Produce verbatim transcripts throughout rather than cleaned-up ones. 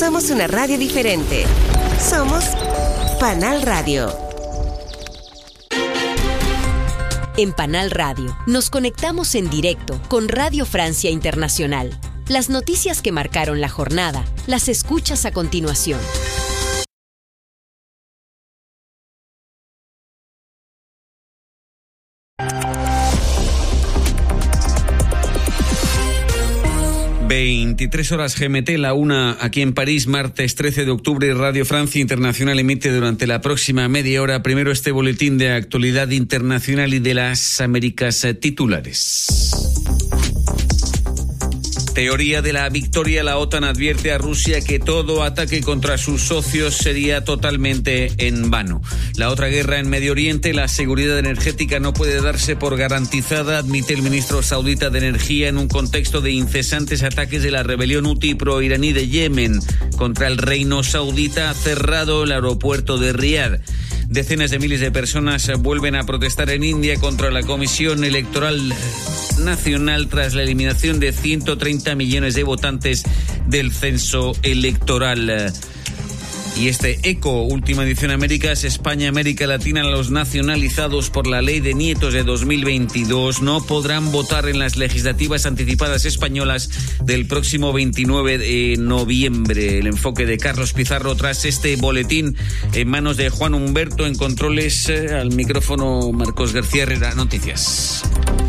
Somos una radio diferente. Somos Panal Radio. En Panal Radio nos conectamos en directo con Radio Francia Internacional. Las noticias que marcaron la jornada las escuchas a continuación. veintitrés horas G M T, la una aquí en París, martes trece de octubre. Radio Francia Internacional emite durante la próxima media hora primero este boletín de actualidad internacional y de las Américas titulares. Teoría de la victoria. La OTAN advierte a Rusia que todo ataque contra sus socios sería totalmente en vano. La otra guerra en Medio Oriente, la seguridad energética no puede darse por garantizada, admite el ministro saudita de Energía en un contexto de incesantes ataques de la rebelión Houthi pro-iraní de Yemen. Contra el reino saudita ha cerrado el aeropuerto de Riad. Decenas de miles de personas vuelven a protestar en India contra la Comisión Electoral Nacional tras la eliminación de ciento treinta millones de votantes del censo electoral. Y este ECO, última edición Américas, España, América Latina, los nacionalizados por la ley de nietos de dos mil veintidós no podrán votar en las legislativas anticipadas españolas del próximo veintinueve de noviembre. El enfoque de Carlos Pizarro tras este boletín en manos de Juan Humberto, en controles, eh, al micrófono Marcos García Herrera. Noticias.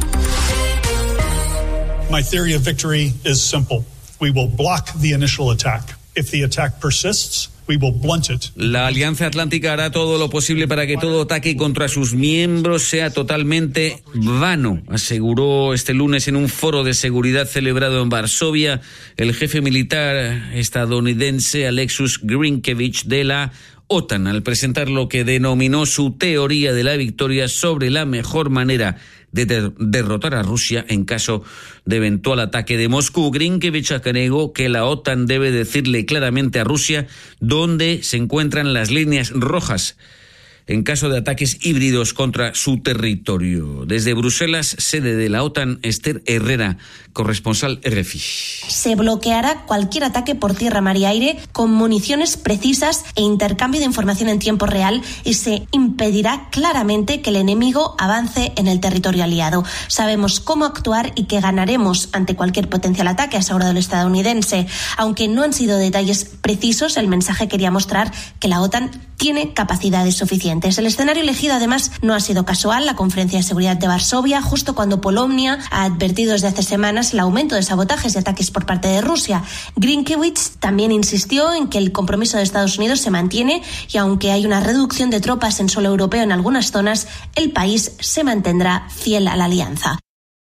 My theory of victory is simple. We will block the initial attack. If the attack persists, we will blunt it. La Alianza Atlántica hará todo lo posible para que todo ataque contra sus miembros sea totalmente vano, aseguró este lunes en un foro de seguridad celebrado en Varsovia el jefe militar estadounidense Alexus Grinkevich de la OTAN, al presentar lo que denominó su teoría de la victoria sobre la mejor manera de der- derrotar a Rusia en caso de eventual ataque de Moscú. Grinkevich agregó que la OTAN debe decirle claramente a Rusia dónde se encuentran las líneas rojas en caso de ataques híbridos contra su territorio. Desde Bruselas, sede de la OTAN, Esther Herrera, corresponsal R F I. Se bloqueará cualquier ataque por tierra, mar y aire con municiones precisas e intercambio de información en tiempo real, y se impedirá claramente que el enemigo avance en el territorio aliado. Sabemos cómo actuar y que ganaremos ante cualquier potencial ataque, ha asegurado el estadounidense. Aunque no han sido detalles precisos, el mensaje quería mostrar que la OTAN tiene capacidades suficientes. El escenario elegido, además, no ha sido casual. La Conferencia de Seguridad de Varsovia, justo cuando Polonia ha advertido desde hace semanas el aumento de sabotajes y ataques por parte de Rusia. Grinkevich también insistió en que el compromiso de Estados Unidos se mantiene y aunque hay una reducción de tropas en suelo europeo en algunas zonas, el país se mantendrá fiel a la alianza.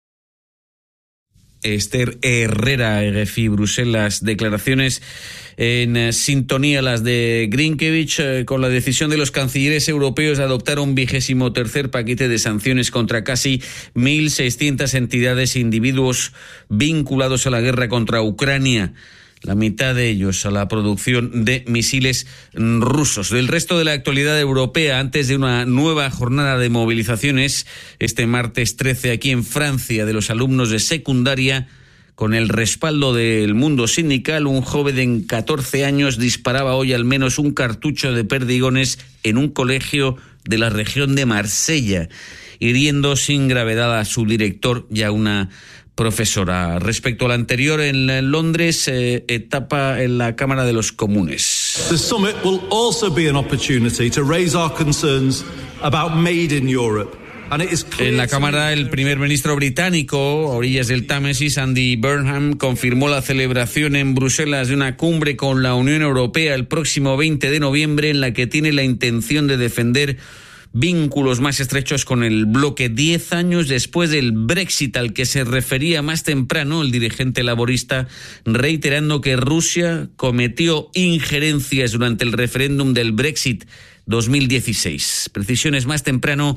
Esther Herrera, R F I, Bruselas. Declaraciones en eh, sintonía las de Grinkevich eh, con la decisión de los cancilleres europeos de adoptar un vigésimo tercer paquete de sanciones contra casi mil seiscientas entidades e individuos vinculados a la guerra contra Ucrania. La mitad de ellos a la producción de misiles rusos. Del resto de la actualidad europea, antes de una nueva jornada de movilizaciones, este martes trece aquí en Francia, de los alumnos de secundaria, con el respaldo del mundo sindical, un joven de catorce años disparaba hoy al menos un cartucho de perdigones en un colegio de la región de Marsella, hiriendo sin gravedad a su director y a una profesora. Respecto al anterior, en Londres, eh, etapa en la Cámara de los Comunes. The summit will also be an opportunity to raise our concerns about Made in Europe. En la Cámara, el primer ministro británico, a orillas del Támesis, Andy Burnham, confirmó la celebración en Bruselas de una cumbre con la Unión Europea el próximo veinte de noviembre, en la que tiene la intención de defender vínculos más estrechos con el bloque, diez años después del Brexit al que se refería más temprano el dirigente laborista, reiterando que Rusia cometió injerencias durante el referéndum del Brexit dos mil dieciséis. Precisiones más temprano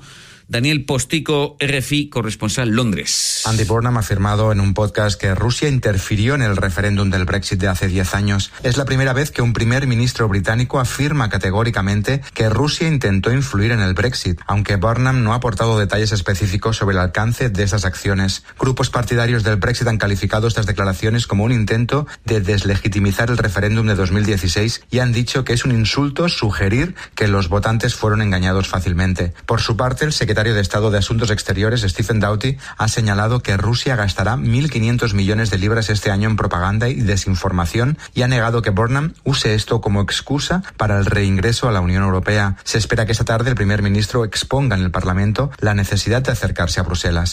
Daniel Postico, R F I, corresponsal Londres. Andy Burnham ha afirmado en un podcast que Rusia interfirió en el referéndum del Brexit de hace diez años. Es la primera vez que un primer ministro británico afirma categóricamente que Rusia intentó influir en el Brexit, aunque Burnham no ha aportado detalles específicos sobre el alcance de esas acciones. Grupos partidarios del Brexit han calificado estas declaraciones como un intento de deslegitimizar el referéndum de dos mil dieciséis y han dicho que es un insulto sugerir que los votantes fueron engañados fácilmente. Por su parte, el secretario de Estado de Asuntos Exteriores, Stephen Doughty, ha señalado que Rusia gastará mil quinientos millones de libras este año en propaganda y desinformación y ha negado que Burnham use esto como excusa para el reingreso a la Unión Europea. Se espera que esta tarde el primer ministro exponga en el Parlamento la necesidad de acercarse a Bruselas.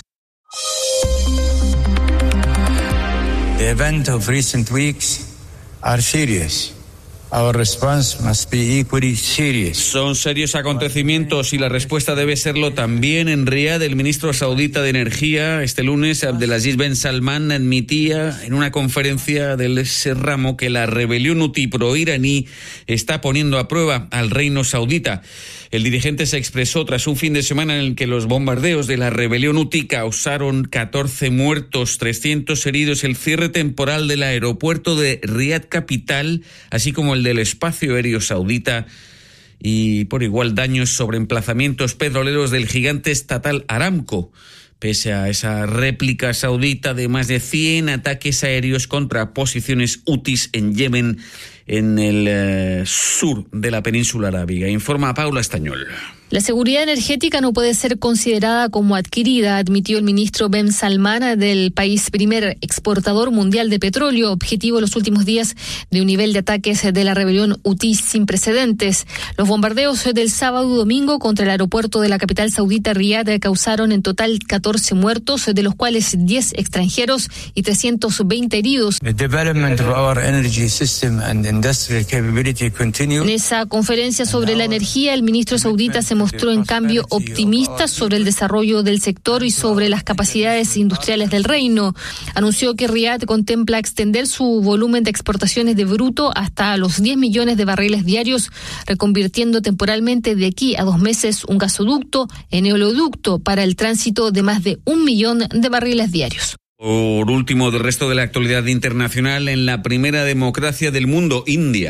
The events of recent weeks are serious. Our response must be equally serious. Son serios acontecimientos y la respuesta debe serlo también. En Riad, el ministro saudita de Energía, este lunes, Abdelaziz Ben Salman, admitía en una conferencia del ese ramo que la rebelión hutí pro-iraní está poniendo a prueba al reino saudita. El dirigente se expresó tras un fin de semana en el que los bombardeos de la rebelión hutí causaron catorce muertos, trescientos heridos, el cierre temporal del aeropuerto de Riad capital, así como el del espacio aéreo saudita, y por igual daños sobre emplazamientos petroleros del gigante estatal Aramco, pese a esa réplica saudita de más de cien ataques aéreos contra posiciones hutis en Yemen, en el eh, sur de la península arábiga. Informa Paula Estañol. La seguridad energética no puede ser considerada como adquirida, admitió el ministro Ben Salman del país primer exportador mundial de petróleo, objetivo en los últimos días de un nivel de ataques de la rebelión hutí sin precedentes. Los bombardeos del sábado y domingo contra el aeropuerto de la capital saudita Riad causaron en total catorce muertos, de los cuales diez extranjeros y trescientos veinte heridos. The development of our energy system and industrial capability continue. En esa conferencia sobre la energía, el ministro saudita se mostró en cambio optimista sobre el desarrollo del sector y sobre las capacidades industriales del reino. Anunció que Riad contempla extender su volumen de exportaciones de bruto hasta los diez millones de barriles diarios, reconvirtiendo temporalmente de aquí a dos meses un gasoducto en oleoducto para el tránsito de más de un millón de barriles diarios. Por último, del resto de la actualidad internacional, en la primera democracia del mundo, India.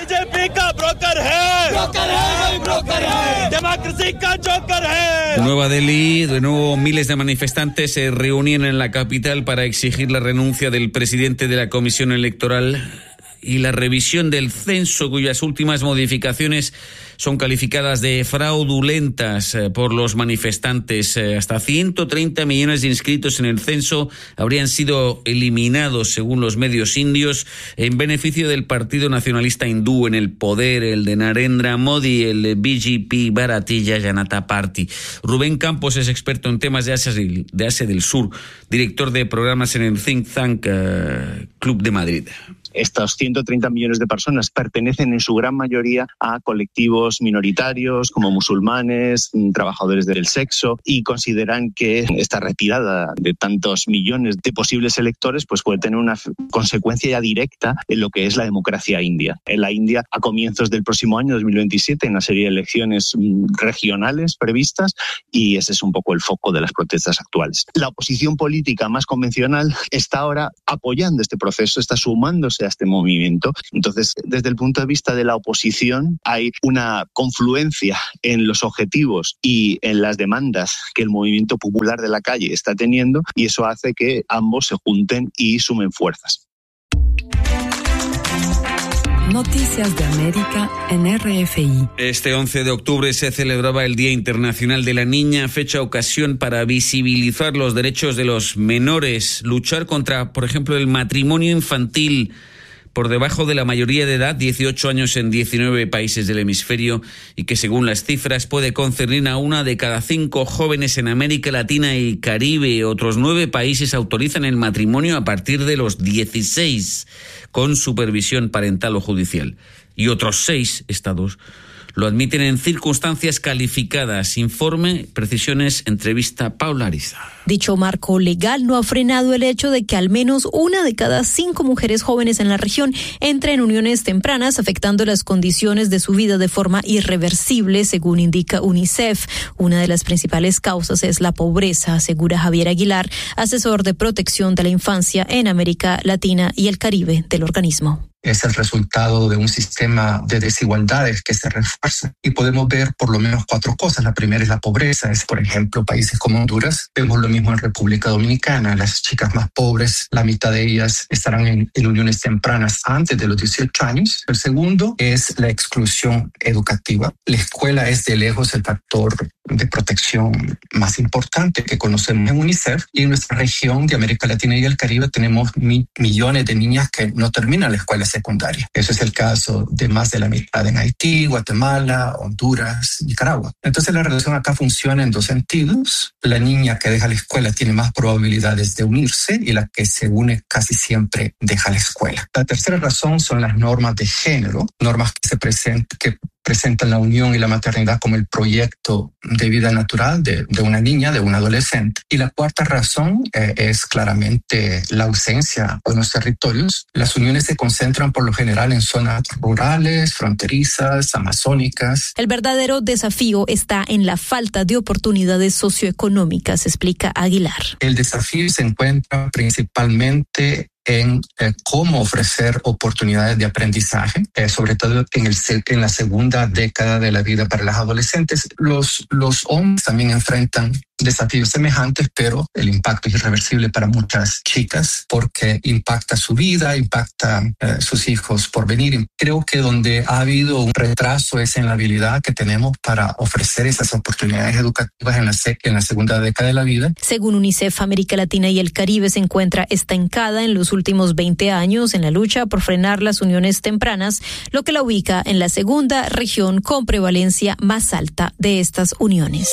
Nueva Delhi, de nuevo miles de manifestantes se reunían en la capital para exigir la renuncia del presidente de la Comisión Electoral y la revisión del censo, cuyas últimas modificaciones son calificadas de fraudulentas por los manifestantes. Hasta ciento treinta millones de inscritos en el censo habrían sido eliminados, según los medios indios, en beneficio del Partido Nacionalista Hindú en el poder, el de Narendra Modi, el B J P Bharatiya Janata Party. Rubén Campos es experto en temas de Asia, de Asia del Sur, director de programas en el Think Tank uh, Club de Madrid. Estos ciento treinta millones de personas pertenecen en su gran mayoría a colectivos minoritarios como musulmanes, trabajadores del sexo, y consideran que esta retirada de tantos millones de posibles electores pues puede tener una consecuencia ya directa en lo que es la democracia india. En la India, a comienzos del próximo año, dos mil veintisiete, hay una serie de elecciones regionales previstas y ese es un poco el foco de las protestas actuales. La oposición política más convencional está ahora apoyando este proceso, está sumándose a este movimiento. Entonces, desde el punto de vista de la oposición, hay una confluencia en los objetivos y en las demandas que el movimiento popular de la calle está teniendo, y eso hace que ambos se junten y sumen fuerzas. Noticias de América en R F I. Este once de octubre se celebraba el Día Internacional de la Niña, fecha ocasión para visibilizar los derechos de los menores, luchar contra, por ejemplo, el matrimonio infantil por debajo de la mayoría de edad, dieciocho años en diecinueve países del hemisferio, y que según las cifras puede concernir a una de cada cinco jóvenes en América Latina y Caribe. Otros nueve países autorizan el matrimonio a partir de los dieciséis, con supervisión parental o judicial, y otros seis estados lo admiten en circunstancias calificadas. Informe, precisiones, entrevista Paula Ariza. Dicho marco legal no ha frenado el hecho de que al menos una de cada cinco mujeres jóvenes en la región entre en uniones tempranas, afectando las condiciones de su vida de forma irreversible, según indica UNICEF. Una de las principales causas es la pobreza, asegura Javier Aguilar, asesor de protección de la infancia en América Latina y el Caribe del organismo. Es el resultado de un sistema de desigualdades que se refuerza. Y podemos ver por lo menos cuatro cosas. La primera es la pobreza. Es, por ejemplo, países como Honduras. Vemos lo mismo en República Dominicana. Las chicas más pobres, la mitad de ellas estarán en, en uniones tempranas antes de los dieciocho años. El segundo es la exclusión educativa. La escuela es de lejos el factor de protección más importante que conocemos en UNICEF. Y en nuestra región de América Latina y el Caribe tenemos mi, millones de niñas que no terminan la escuela secundaria. Eso es el caso de más de la mitad en Haití, Guatemala, Honduras, Nicaragua. Entonces la relación acá funciona en dos sentidos. La niña que deja la escuela tiene más probabilidades de unirse y la que se une casi siempre deja la escuela. La tercera razón son las normas de género, normas que se presentan, que presentan la unión y la maternidad como el proyecto de vida natural de, de una niña, de un adolescente. Y la cuarta razón eh, es claramente la ausencia en los territorios. Las uniones se concentran por lo general en zonas rurales, fronterizas, amazónicas. El verdadero desafío está en la falta de oportunidades socioeconómicas, explica Aguilar. El desafío se encuentra principalmente en eh, cómo ofrecer oportunidades de aprendizaje, eh, sobre todo en, el, en la segunda década de la vida para las adolescentes. Los, los hombres también enfrentan desafíos semejantes, pero el impacto es irreversible para muchas chicas porque impacta su vida, impacta eh, sus hijos por venir. Creo que donde ha habido un retraso es en la habilidad que tenemos para ofrecer esas oportunidades educativas en la, en la segunda década de la vida. Según UNICEF, América Latina y el Caribe se encuentra estancada en los últimos veinte años en la lucha por frenar las uniones tempranas, lo que la ubica en la segunda región con prevalencia más alta de estas uniones.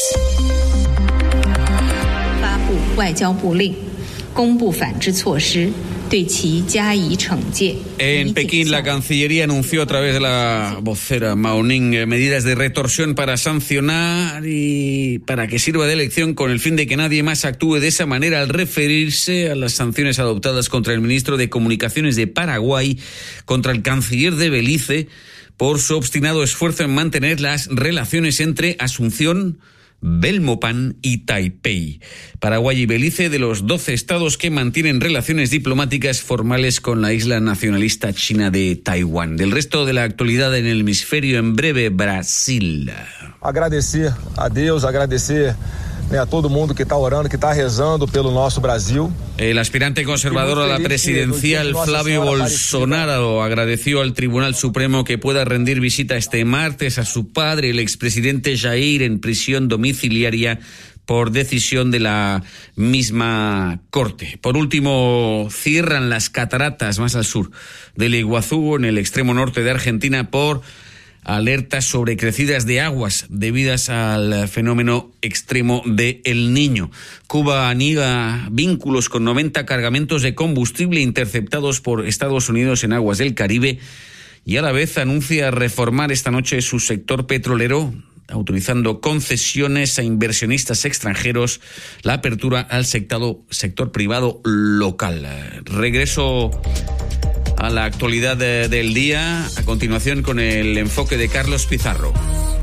En Pekín, la Cancillería anunció a través de la vocera Mao Ning medidas de retorsión para sancionar y para que sirva de lección con el fin de que nadie más actúe de esa manera al referirse a las sanciones adoptadas contra el ministro de Comunicaciones de Paraguay, contra el canciller de Belice, por su obstinado esfuerzo en mantener las relaciones entre Asunción, Belmopan y Taipei. Paraguay y Belice, de los doce estados que mantienen relaciones diplomáticas formales con la isla nacionalista china de Taiwán. Del resto de la actualidad en el hemisferio, en breve, Brasil. Agradecer a Deus, agradecer a todo mundo que está orando, que está rezando pelo nosso Brasil. El aspirante conservador a la presidencial, Flavio Bolsonaro, agradeció al Tribunal Supremo que pueda rendir visita este martes a su padre, el expresidente Jair, en prisión domiciliaria por decisión de la misma Corte. Por último, cierran las cataratas más al sur del Iguazú, en el extremo norte de Argentina, por alertas sobre crecidas de aguas debidas al fenómeno extremo de El Niño. Cuba aniega vínculos con noventa cargamentos de combustible interceptados por Estados Unidos en aguas del Caribe y a la vez anuncia reformar esta noche su sector petrolero, autorizando concesiones a inversionistas extranjeros, la apertura al sector, sector privado local. Regreso a la actualidad de, del día, a continuación con el enfoque de Carlos Pizarro.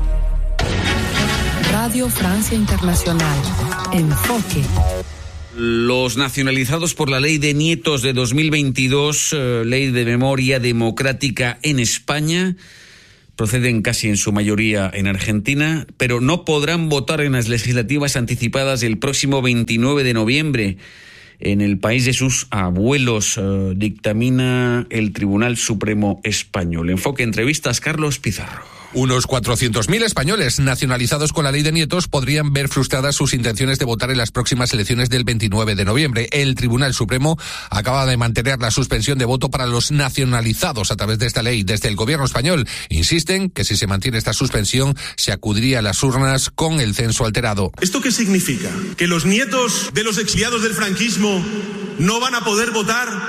Radio Francia Internacional. Enfoque. Los nacionalizados por la Ley de Nietos de dos mil veintidós, eh, Ley de Memoria Democrática en España, proceden casi en su mayoría en Argentina, pero no podrán votar en las legislativas anticipadas el próximo veintinueve de noviembre. En el país de sus abuelos, eh, dictamina el Tribunal Supremo Español. Enfoque entrevistas, Carlos Pizarro. Unos cuatrocientos mil españoles nacionalizados con la Ley de Nietos podrían ver frustradas sus intenciones de votar en las próximas elecciones del veintinueve de noviembre. El Tribunal Supremo acaba de mantener la suspensión de voto para los nacionalizados a través de esta ley. Desde el gobierno español insisten que si se mantiene esta suspensión se acudiría a las urnas con el censo alterado. ¿Esto qué significa? ¿Que los nietos de los exiliados del franquismo no van a poder votar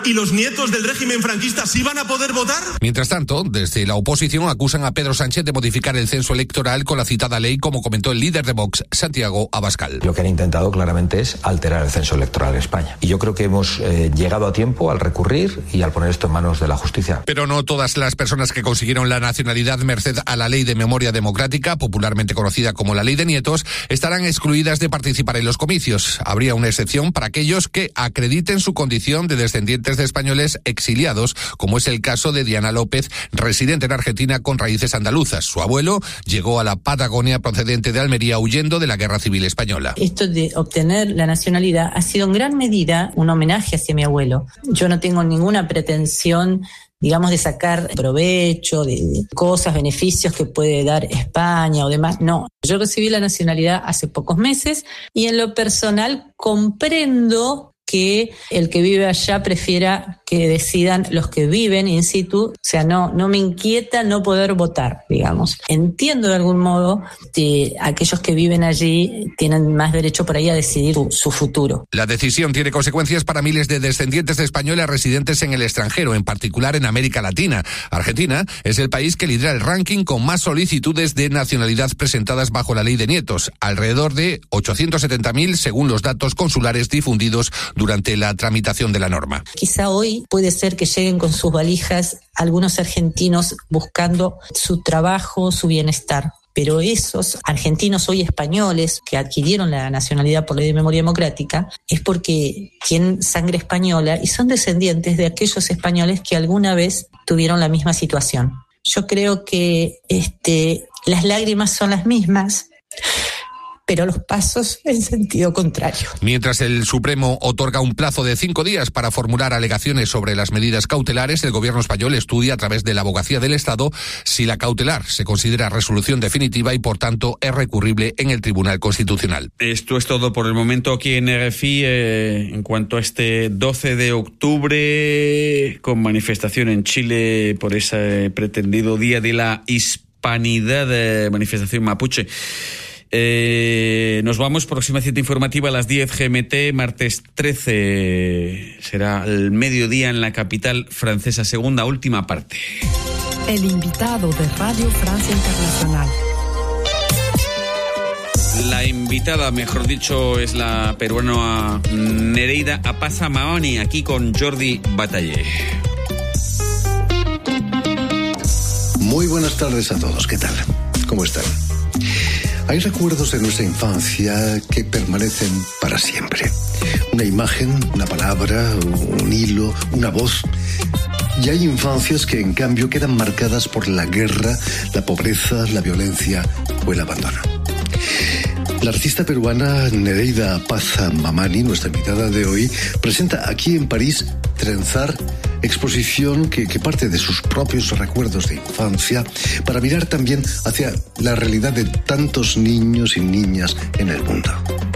¿Y los nietos del régimen franquista sí van a poder votar? Mientras tanto, desde la oposición acusan a Pedro Sánchez de modificar el censo electoral con la citada ley, como comentó el líder de Vox, Santiago Abascal. Lo que han intentado claramente es alterar el censo electoral en España. Y yo creo que hemos eh, llegado a tiempo al recurrir y al poner esto en manos de la justicia. Pero no todas las personas que consiguieron la nacionalidad merced a la Ley de Memoria Democrática, popularmente conocida como la Ley de Nietos, estarán excluidas de participar en los comicios. Habría una excepción para aquellos que acrediten su condición de descendientes de españoles exiliados, como es el caso de Diana López, residente en Argentina con raíces andaluzas. Su abuelo llegó a la Patagonia procedente de Almería huyendo de la Guerra Civil Española. Esto de obtener la nacionalidad ha sido en gran medida un homenaje hacia mi abuelo. Yo no tengo ninguna pretensión, digamos, de sacar provecho de, de cosas, beneficios que puede dar España o demás. No, yo recibí la nacionalidad hace pocos meses y en lo personal comprendo que el que vive allá prefiera que decidan los que viven in situ. O sea, no, no me inquieta no poder votar, digamos. Entiendo de algún modo que aquellos que viven allí tienen más derecho por ahí a decidir su, su futuro. La decisión tiene consecuencias para miles de descendientes de españoles residentes en el extranjero, en particular en América Latina. Argentina es el país que lidera el ranking con más solicitudes de nacionalidad presentadas bajo la Ley de Nietos, alrededor de ochocientos setenta mil según los datos consulares difundidos durante la tramitación de la norma. Quizá hoy puede ser que lleguen con sus valijas algunos argentinos buscando su trabajo, su bienestar. Pero esos argentinos hoy españoles que adquirieron la nacionalidad por Ley de Memoria Democrática es porque tienen sangre española y son descendientes de aquellos españoles que alguna vez tuvieron la misma situación. Yo creo que este, las lágrimas son las mismas, pero los pasos en sentido contrario. Mientras el Supremo otorga un plazo de cinco días para formular alegaciones sobre las medidas cautelares, el gobierno español estudia a través de la Abogacía del Estado si la cautelar se considera resolución definitiva y, por tanto, es recurrible en el Tribunal Constitucional. Esto es todo por el momento aquí en R F I. Eh, en cuanto a este doce de octubre, con manifestación en Chile por ese pretendido Día de la Hispanidad, eh, manifestación mapuche. Eh, nos vamos, próxima cita informativa a las diez G M T, martes trece, será el mediodía en la capital francesa, segunda, última parte. El invitado de Radio Francia Internacional. La invitada, mejor dicho, es la peruana Nereida Apasa-Mahoney, aquí con Jordi Bataller. Muy buenas tardes a todos, ¿qué tal? ¿Cómo están? Hay recuerdos de nuestra infancia que permanecen para siempre. Una imagen, una palabra, un hilo, una voz. Y hay infancias que, en cambio, quedan marcadas por la guerra, la pobreza, la violencia o el abandono. La artista peruana Nereida Apasa-Mahoney, nuestra invitada de hoy, presenta aquí en París Trenzar, exposición que, que parte de sus propios recuerdos de infancia para mirar también hacia la realidad de tantos niños y niñas en el mundo.